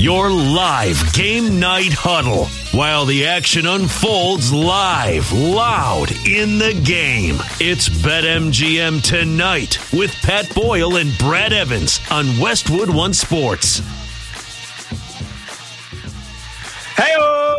Your live game night huddle while the action unfolds live, loud in the game. It's BetMGM Tonight with Pat Boyle and Brad Evans on Westwood One Sports. Hey-o!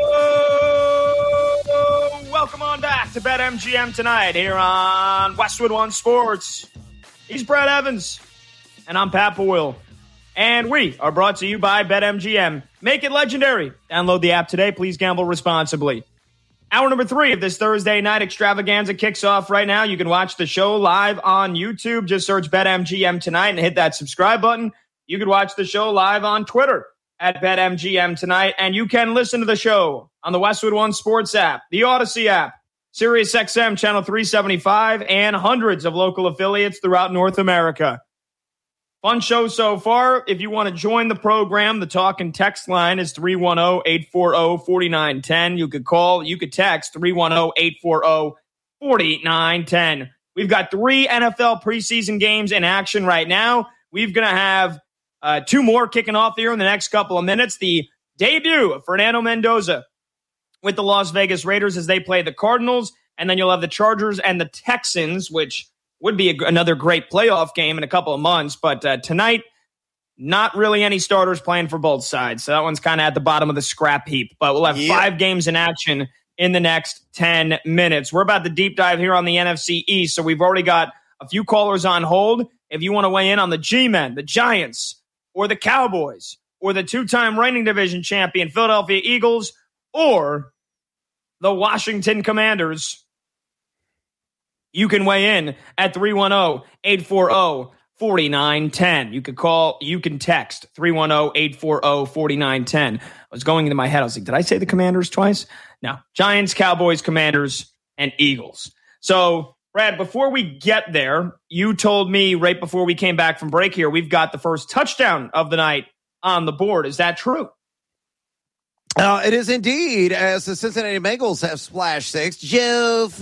Welcome on back to BetMGM Tonight here on Westwood One Sports. He's Brad Evans, and I'm Pat Boyle. And we are brought to you by BetMGM. Make it legendary. Download the app today. Please gamble responsibly. Hour number 3 of this Thursday night extravaganza kicks off right now. You can watch the show live on YouTube. Just search BetMGM Tonight and hit that subscribe button. You can watch the show live on Twitter at BetMGM Tonight. And you can listen to the show on the Westwood One Sports app, the Odyssey app, SiriusXM Channel 375, and hundreds of local affiliates throughout North America. Fun show so far. If you want to join the program, the talk and text line is 310-840-4910. You could call, you could text 310-840-4910. We've got 3 NFL preseason games in action right now. We're going to have 2 more kicking off here in the next couple of minutes. The debut of Fernando Mendoza with the Las Vegas Raiders as they play the Cardinals. And then you'll have the Chargers and the Texans, which would be another great playoff game in a couple of months. But tonight, not really any starters playing for both sides. So that one's kind of at the bottom of the scrap heap. But we'll have 5 games in action in the next 10 minutes. We're about to deep dive here on the NFC East. So we've already got a few callers on hold. If you want to weigh in on the G-Men, the Giants, or the Cowboys, or the 2-time reigning division champion Philadelphia Eagles, or the Washington Commanders, you can weigh in at 310-840-4910. You can call, you can text 310-840-4910. I was going into my head. I was like, did I say the Commanders twice? No. Giants, Cowboys, Commanders, and Eagles. So, Brad, before we get there, you told me right before we came back from break here, we've got the first touchdown of the night on the board. Is that true? It is indeed, as the Cincinnati Bengals have splashed 6. Joe